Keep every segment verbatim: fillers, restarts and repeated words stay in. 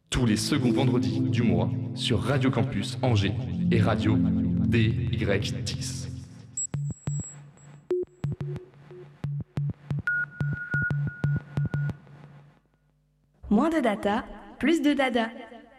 Tous les seconds vendredis du mois sur Radio Campus Angers et Radio D Y dix. Moins de data, plus de dada.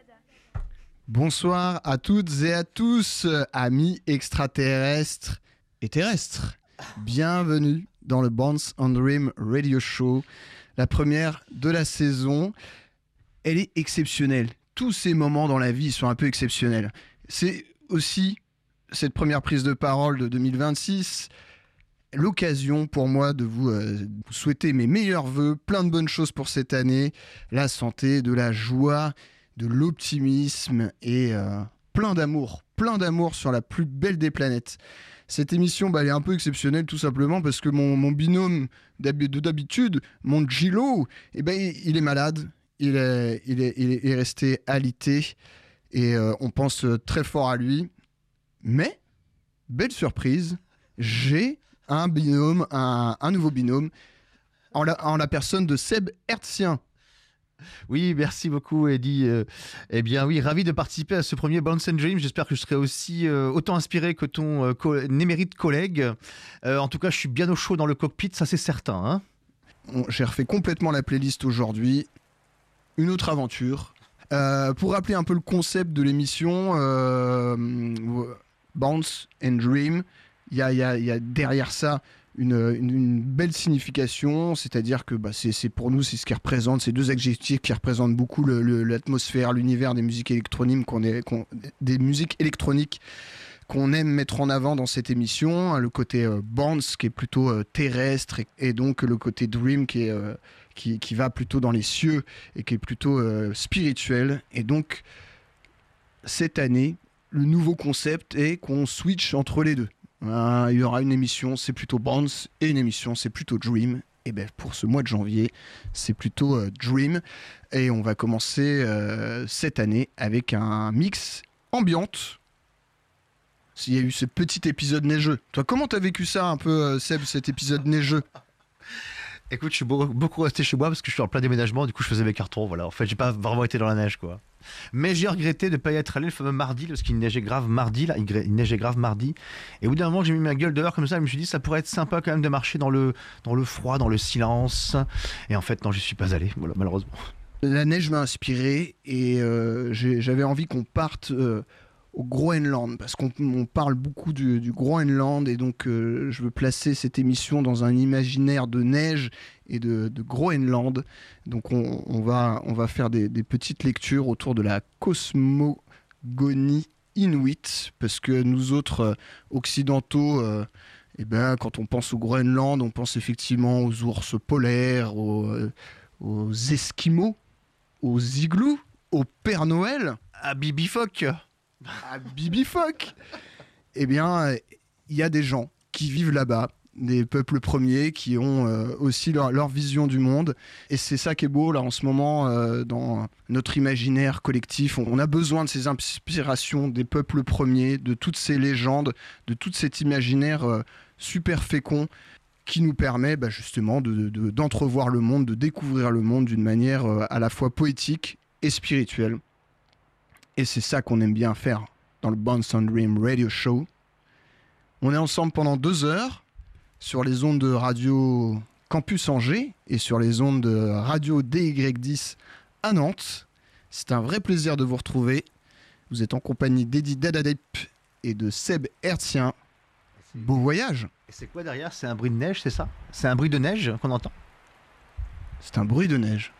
Bonsoir à toutes et à tous, amis extraterrestres et terrestres. Bienvenue dans le Bounce and Dream Radio Show, la première de la saison. Elle est exceptionnelle. Tous ces moments dans la vie sont un peu exceptionnels. C'est aussi cette première prise de parole de deux mille vingt-six, l'occasion pour moi de vous, euh, vous souhaiter mes meilleurs vœux, plein de bonnes choses pour cette année, la santé, de la joie, de l'optimisme et euh, plein d'amour, plein d'amour sur la plus belle des planètes. Cette émission, bah, elle est un peu exceptionnelle tout simplement parce que mon, mon binôme d'hab- de d'habitude, mon Gilo, eh ben, il, il est malade. Il est, il, est, il est resté alité et euh, on pense très fort à lui. Mais, belle surprise, j'ai un binôme, un, un nouveau binôme, en la, en la personne de Seb Hertzien. Oui, merci beaucoup, Eddy. Euh, eh bien, oui, ravi de participer à ce premier Bounce and Dream. J'espère que je serai aussi euh, autant inspiré que ton euh, co- émérite collègue. Euh, en tout cas, je suis bien au chaud dans le cockpit, ça c'est certain. Hein. On, j'ai refait complètement la playlist aujourd'hui. Une autre aventure. Euh, pour rappeler un peu le concept de l'émission, euh, Bounce and Dream, il y a, y a, y a derrière ça une, une, une belle signification, c'est-à-dire que bah, c'est, c'est pour nous, c'est ce qui représente, ces deux adjectifs qui représentent beaucoup le, le, l'atmosphère, l'univers des musiques électroniques qu'on est, qu'on, des musiques électroniques qu'on aime mettre en avant dans cette émission, le côté euh, bounce qui est plutôt euh, terrestre et, et donc le côté dream qui est euh, qui, qui va plutôt dans les cieux et qui est plutôt euh, spirituel. Et donc cette année, le nouveau concept est qu'on switch entre les deux. Euh, il y aura une émission, c'est plutôt bounce et une émission, c'est plutôt dream. Et ben pour ce mois de janvier, c'est plutôt euh, dream et on va commencer euh, cette année avec un mix ambiante. S'il y a eu ce petit épisode neigeux. Toi, comment t'as vécu ça un peu, euh, Seb, cet épisode neigeux ? Écoute, je suis beau- beaucoup resté chez moi parce que je suis en plein déménagement, du coup je faisais mes cartons, voilà. En fait, j'ai pas vraiment été dans la neige, quoi. Mais j'ai regretté de ne pas y être allé le fameux mardi, parce qu'il neigeait grave mardi, là, il gra- il neigeait grave mardi. Et au bout d'un moment, j'ai mis ma gueule dehors comme ça, et je me suis dit, ça pourrait être sympa quand même de marcher dans le, dans le froid, dans le silence. Et en fait, non, j'y suis pas allé, voilà, malheureusement. La neige m'a inspiré et euh, j'ai- j'avais envie qu'on parte euh, au Groenland parce qu'on on parle beaucoup du, du Groenland et donc euh, je veux placer cette émission dans un imaginaire de neige et de, de Groenland. Donc on, on va, on va faire des, des petites lectures autour de la cosmogonie inuit parce que nous autres euh, occidentaux, euh, eh ben, quand on pense au Groenland, on pense effectivement aux ours polaires, aux, euh, aux Esquimaux, aux igloos, au Père Noël, Ah, Bibi Fock. à Bibi Fock. Eh bien, il y a des gens qui vivent là-bas, des peuples premiers qui ont euh, aussi leur, leur vision du monde. Et c'est ça qui est beau là en ce moment euh, dans notre imaginaire collectif. On, on a besoin de ces inspirations des peuples premiers, de toutes ces légendes, de tout cet imaginaire euh, super fécond qui nous permet bah, justement de, de, d'entrevoir le monde, de découvrir le monde d'une manière euh, à la fois poétique et spirituelle. Et c'est ça qu'on aime bien faire dans le Bounce and Dream Radio Show. On est ensemble pendant deux heures sur les ondes de Radio Campus Angers et sur les ondes de Radio D Y dix à Nantes. C'est un vrai plaisir de vous retrouver. Vous êtes en compagnie d'Eddy Dadadep et de Seb Hertzien. Beau voyage. Et c'est quoi derrière? C'est un bruit de neige, c'est ça? C'est un bruit de neige qu'on entend? C'est un bruit de neige.